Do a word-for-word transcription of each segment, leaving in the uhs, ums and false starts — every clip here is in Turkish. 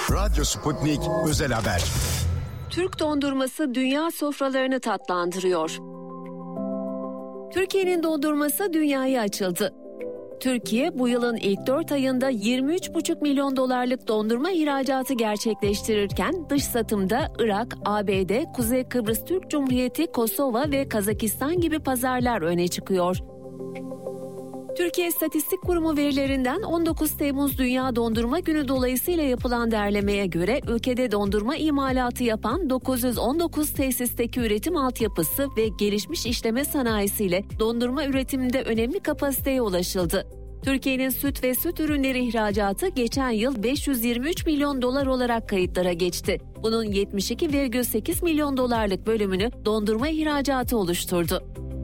Radyo Sputnik Özel Haber. Türk dondurması dünya sofralarını tatlandırıyor. Türkiye'nin dondurması dünyaya açıldı. Türkiye bu yılın ilk dört ayında yirmi üç buçuk milyon dolarlık dondurma ihracatı gerçekleştirirken dış satımda Irak, A B D, Kuzey Kıbrıs Türk Cumhuriyeti, Kosova ve Kazakistan gibi pazarlar öne çıkıyor. Türkiye İstatistik Kurumu verilerinden on dokuz Temmuz Dünya Dondurma Günü dolayısıyla yapılan derlemeye göre ülkede dondurma imalatı yapan dokuz yüz on dokuz tesisteki üretim altyapısı ve gelişmiş işleme sanayisiyle dondurma üretiminde önemli kapasiteye ulaşıldı. Türkiye'nin süt ve süt ürünleri ihracatı geçen yıl beş yüz yirmi üç milyon dolar olarak kayıtlara geçti. Bunun yetmiş iki virgül sekiz milyon dolarlık bölümünü dondurma ihracatı oluşturdu.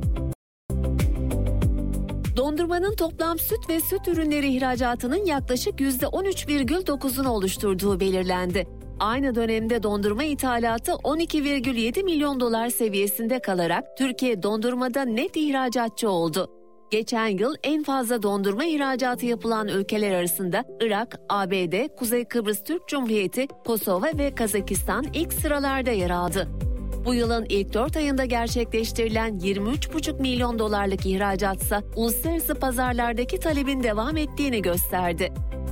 Dondurmanın toplam süt ve süt ürünleri ihracatının yaklaşık yüzde on üç virgül dokuzunu oluşturduğu belirlendi. Aynı dönemde dondurma ithalatı on iki virgül yedi milyon dolar seviyesinde kalarak Türkiye dondurmada net ihracatçı oldu. Geçen yıl en fazla dondurma ihracatı yapılan ülkeler arasında Irak, A B D, Kuzey Kıbrıs Türk Cumhuriyeti, Kosova ve Kazakistan ilk sıralarda yer aldı. Bu yılın ilk dört ayında gerçekleştirilen yirmi üç buçuk milyon dolarlık ihracatsa uluslararası pazarlardaki talebin devam ettiğini gösterdi.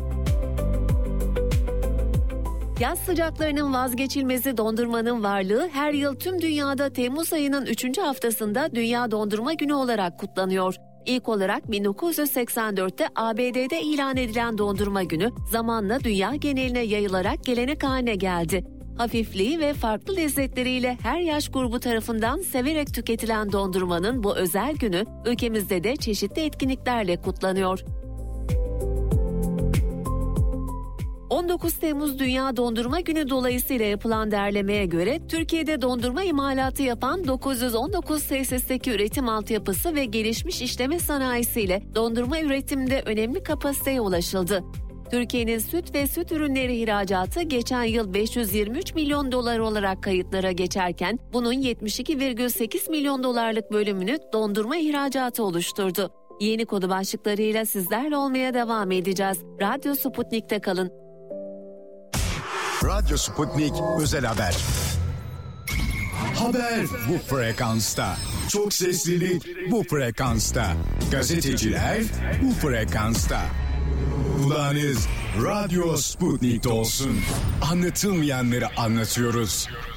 Yaz sıcaklarının vazgeçilmezi dondurmanın varlığı her yıl tüm dünyada Temmuz ayının üçüncü haftasında Dünya Dondurma Günü olarak kutlanıyor. İlk olarak bin dokuz yüz seksen dörtte A B D'de ilan edilen Dondurma Günü zamanla dünya geneline yayılarak gelenek haline geldi. Hafifliği ve farklı lezzetleriyle her yaş grubu tarafından severek tüketilen dondurmanın bu özel günü ülkemizde de çeşitli etkinliklerle kutlanıyor. on dokuz Temmuz Dünya Dondurma Günü dolayısıyla yapılan derlemeye göre Türkiye'de dondurma imalatı yapan dokuz yüz on dokuz tesisteki üretim altyapısı ve gelişmiş işleme sanayisiyle dondurma üretiminde önemli kapasiteye ulaşıldı. Türkiye'nin süt ve süt ürünleri ihracatı geçen yıl beş yüz yirmi üç milyon dolar olarak kayıtlara geçerken bunun yetmiş iki virgül sekiz milyon dolarlık bölümünü dondurma ihracatı oluşturdu. Yeni konu başlıklarıyla sizlerle olmaya devam edeceğiz. Radyo Sputnik'te kalın. Radyo Sputnik Özel Haber. Haber bu frekansta. Çok seslilik bu frekansta. Gazeteciler bu frekansta. Kulağınız Radyo Sputnik'te olsun. Anlatılmayanları anlatıyoruz.